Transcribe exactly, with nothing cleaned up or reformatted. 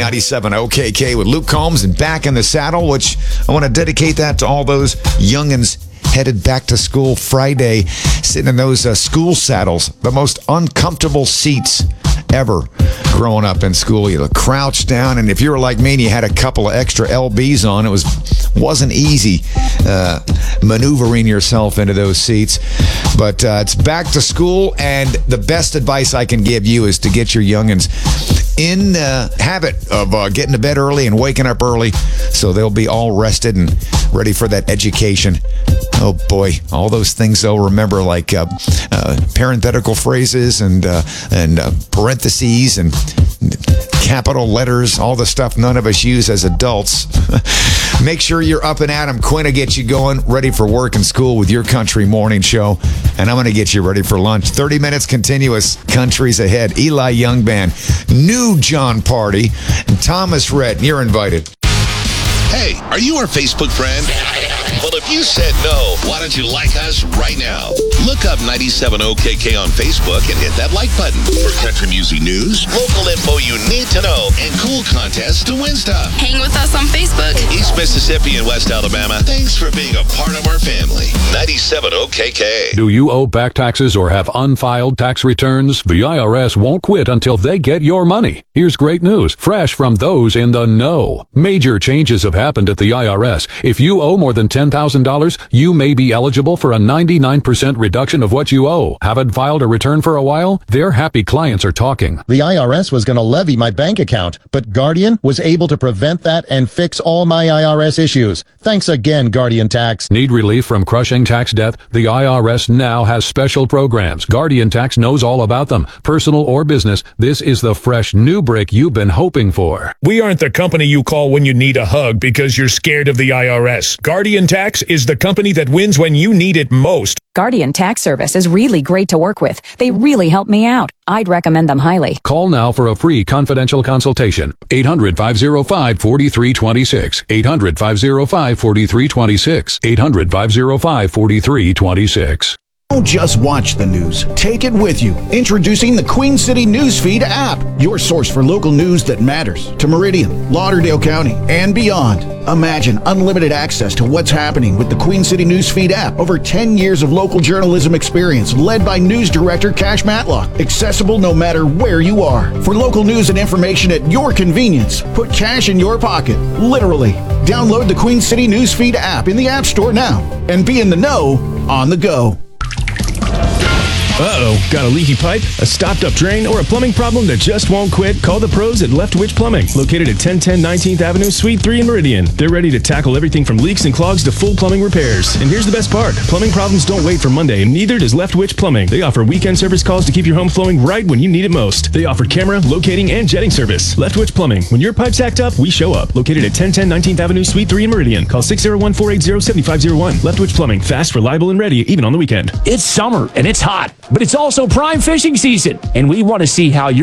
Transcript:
ninety-seven O K K with Luke Combs and Back in the Saddle, which I want to dedicate that to all those youngins headed back to school Friday, sitting in those uh, school saddles, the most uncomfortable seats ever growing up in school. You crouch down, and if you were like me and you had a couple of extra L Bs on, it was wasn't easy uh, maneuvering yourself into those seats. But uh, it's back to school, and the best advice I can give you is to get your youngins in the habit of uh, getting to bed early and waking up early, so they'll be all rested and ready for that education. Oh boy, all those things they'll remember, like uh, uh, parenthetical phrases and uh, and uh, parentheses and capital letters, all the stuff none of us use as adults. Make sure you're up and at 'em. Quinn will get you going, ready for work and school with your country morning show. And I'm going to get you ready for lunch. thirty minutes continuous, countries ahead. Eli Young Band, New John Party, and Thomas Rhett. You're invited. Hey, are you our Facebook friend? Well, if you said no, why don't you like us right now? Look up ninety-seven O K K on Facebook and hit that like button for country music news, local info you need to know, and cool contests to win stuff. Hang with us on Facebook. East Mississippi and West Alabama, thanks for being a part of our family. ninety-seven O K K. Do you owe back taxes or have unfiled tax returns? The I R S won't quit until they get your money. Here's great news, fresh from those in the know. Major changes have happened at the I R S. If you owe more than ten thousand dollars, you may be eligible for a ninety-nine percent reduction of what you owe. Haven't filed a return for a while? Their happy clients are talking. The I R S was going to levy my bank account, but Guardian was able to prevent that and fix all my I R S issues. Thanks again, Guardian Tax. Need relief from crushing tax debt? The I R S now has special programs. Guardian Tax knows all about them. Personal or business, this is the fresh new break you've been hoping for. We aren't the company you call when you need a hug because you're scared of the I R S. Guardian Tax is the company that wins when you need it most. Guardian Tax Service is really great to work with. They really help me out. I'd recommend them highly. Call now for a free confidential consultation. eight hundred, five oh five, four three two six. eight hundred, five oh five, four three two six. eight hundred, five oh five, four three two six. Don't just watch the news. Take it with you. Introducing the Queen City Newsfeed app, your source for local news that matters to Meridian, Lauderdale County, and beyond. Imagine unlimited access to what's happening with the Queen City Newsfeed app. Over ten years of local journalism experience led by news director Cash Matlock. Accessible no matter where you are. For local news and information at your convenience, put cash in your pocket, literally. Download the Queen City Newsfeed app in the App Store now and be in the know on the go. Uh-oh, got a leaky pipe, a stopped-up drain, or a plumbing problem that just won't quit? Call the pros at Leftwich Plumbing, located at ten ten nineteenth Avenue, Suite three in Meridian. They're ready to tackle everything from leaks and clogs to full plumbing repairs. And here's the best part. Plumbing problems don't wait for Monday, and neither does Leftwich Plumbing. They offer weekend service calls to keep your home flowing right when you need it most. They offer camera, locating, and jetting service. Leftwich Plumbing. When your pipes act up, we show up. Located at ten ten nineteenth Avenue, Suite three in Meridian. Call six oh one, four eight oh, seven five oh one. Leftwich Plumbing. Fast, reliable, and ready, even on the weekend. It's summer, and it's hot, but it's also prime fishing season, and we want to see how you're